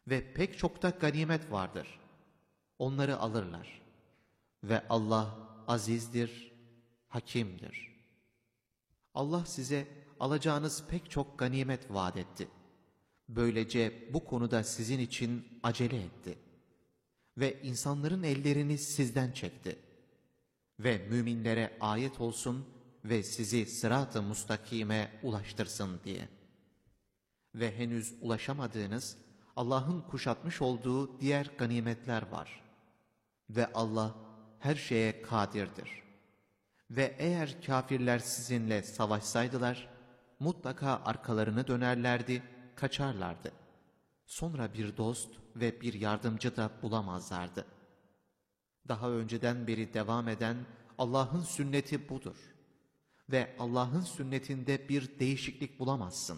ve pek çok da ganimet vardır. Onları alırlar. Ve Allah azizdir, hakimdir. Allah size alacağınız pek çok ganimet vaat etti. Böylece bu konuda sizin için acele etti. Ve insanların ellerini sizden çekti. Ve müminlere ayet olsun ve sizi sırat-ı mustakime ulaştırsın diye. Ve henüz ulaşamadığınız, Allah'ın kuşatmış olduğu diğer ganimetler var. Ve Allah her şeye kadirdir. Ve eğer kâfirler sizinle savaşsaydılar, mutlaka arkalarını dönerlerdi, kaçarlardı. Sonra bir dost ve bir yardımcı da bulamazlardı. Daha önceden beri devam eden Allah'ın sünneti budur. Ve Allah'ın sünnetinde bir değişiklik bulamazsın.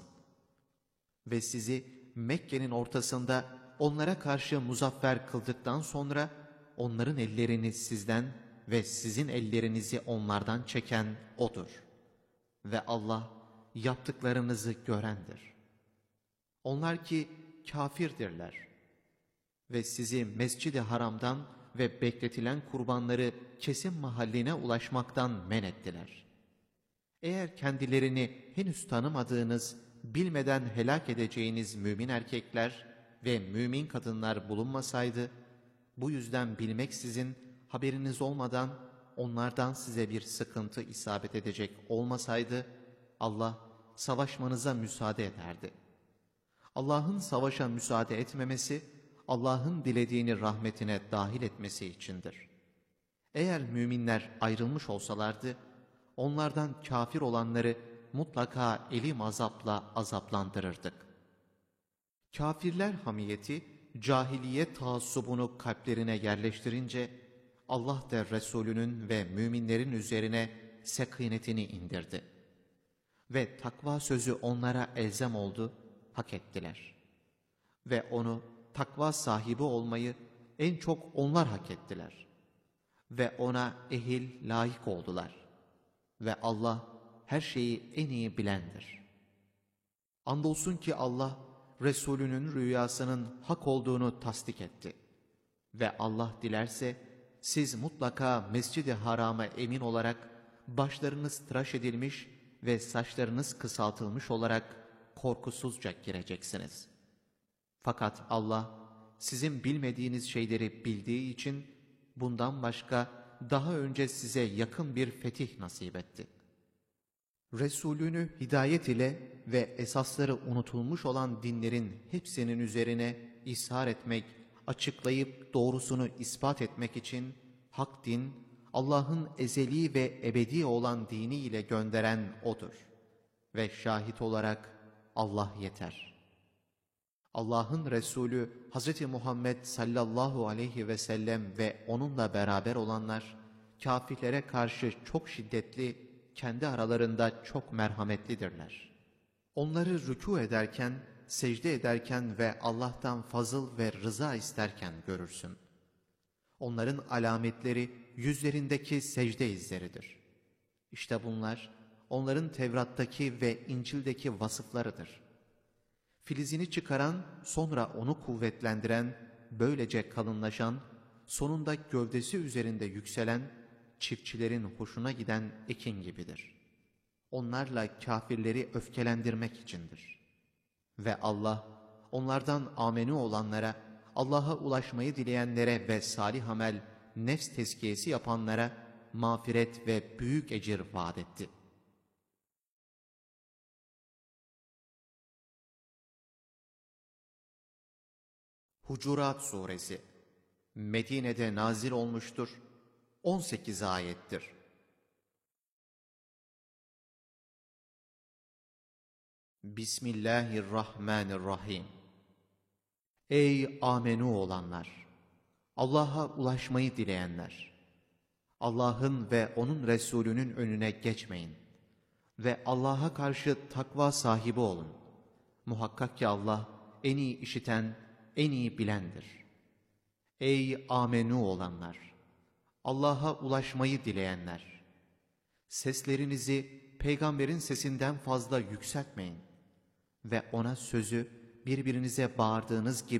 Ve sizi Mekke'nin ortasında onlara karşı muzaffer kıldıktan sonra onların ellerini sizden ve sizin ellerinizi onlardan çeken O'dur. Ve Allah yaptıklarınızı görendir. Onlar ki kâfirdirler ve sizi Mescid-i Haram'dan ve bekletilen kurbanları kesim mahalline ulaşmaktan men ettiler. Eğer kendilerini henüz tanımadığınız, bilmeden helak edeceğiniz mümin erkekler ve mümin kadınlar bulunmasaydı, bu yüzden bilmeksizin, haberiniz olmadan onlardan size bir sıkıntı isabet edecek olmasaydı, Allah savaşmanıza müsaade ederdi. Allah'ın savaşa müsaade etmemesi, Allah'ın dilediğini rahmetine dahil etmesi içindir. Eğer müminler ayrılmış olsalardı, onlardan kâfir olanları mutlaka elim azapla azaplandırırdık. Kâfirler hamiyeti, cahiliye taassubunu kalplerine yerleştirince, Allah da Resulünün ve müminlerin üzerine sekinetini indirdi. Ve takva sözü onlara elzem oldu, hak ettiler. Ve onu, takva sahibi olmayı en çok onlar hak ettiler. Ve ona ehil, layık oldular. Ve Allah her şeyi en iyi bilendir. Andolsun ki Allah, Resulünün rüyasının hak olduğunu tasdik etti. Ve Allah dilerse, siz mutlaka Mescid-i Haram'a emin olarak, başlarınız tıraş edilmiş ve saçlarınız kısaltılmış olarak korkusuzca gireceksiniz. Fakat Allah, sizin bilmediğiniz şeyleri bildiği için, bundan başka daha önce size yakın bir fetih nasip etti. Resulünü hidayet ile ve esasları unutulmuş olan dinlerin hepsinin üzerine ishar etmek, açıklayıp doğrusunu ispat etmek için hak din, Allah'ın ezeli ve ebedi olan dini ile gönderen O'dur. Ve şahit olarak Allah yeter. Allah'ın Resulü Hz. Muhammed sallallahu aleyhi ve sellem ve onunla beraber olanlar, kâfirlere karşı çok şiddetli, kendi aralarında çok merhametlidirler. Onları rükû ederken, secde ederken ve Allah'tan fazıl ve rıza isterken görürsün. Onların alametleri yüzlerindeki secde izleridir. İşte bunlar, onların Tevrat'taki ve İncil'deki vasıflarıdır. Filizini çıkaran, sonra onu kuvvetlendiren, böylece kalınlaşan, sonunda gövdesi üzerinde yükselen, çiftçilerin hoşuna giden ekin gibidir. Onlarla kâfirleri öfkelendirmek içindir. Ve Allah, onlardan amenü olanlara, Allah'a ulaşmayı dileyenlere ve salih amel, nefs tezkiyesi yapanlara, mağfiret ve büyük ecir vaat etti. Hucurat Suresi Medine'de nazil olmuştur. 18 ayettir. Bismillahirrahmanirrahim. Ey amenü olanlar! Allah'a ulaşmayı dileyenler! Allah'ın ve onun Resulünün önüne geçmeyin. Ve Allah'a karşı takva sahibi olun. Muhakkak ki Allah en iyi işiten, en iyi bilendir. Ey amenü olanlar! Allah'a ulaşmayı dileyenler! Seslerinizi peygamberin sesinden fazla yükseltmeyin ve ona sözü birbirinize bağırdığınız gibi